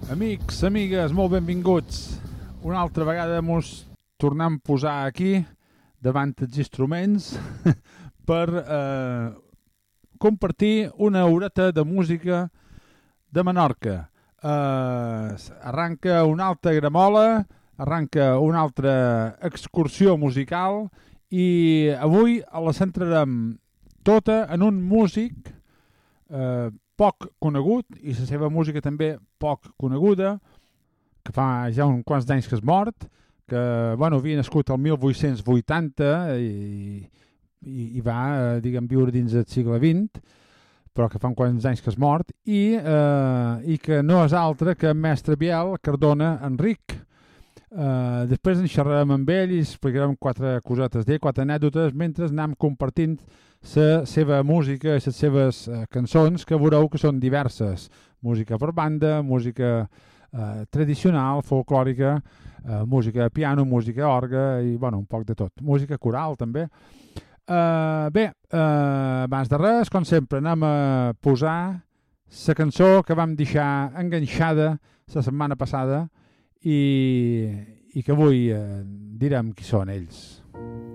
Amics, amigues, molt benvinguts. Una altra vegada mos tornem a posar aquí davant els instruments per compartir una horeta de música de Menorca. Arranca una altra gramola, arranca una altra excursió musical i avui la centrarem tota en un músic poc conegut i la seva música també poc coneguda, que fa ja uns quants d'anys que és mort, que havia nascut el 1880 i va viure dins del segle XX, però que fa uns quants anys que és mort, i que no és altre que el mestre Biel Cardona Enric. Després en xerrarem amb ell i explicarem quatre cosetes d'ell, quatre anècdotes, mentre anem compartint la seva música i les seves cançons, que veureu que són diverses. Música per banda, música tradicional, folclòrica, música de piano, música orga i un poc de tot. Música coral també. Abans de res, com sempre, anem a posar la cançó que vam deixar enganxada la setmana passada i que avui direm qui són ells.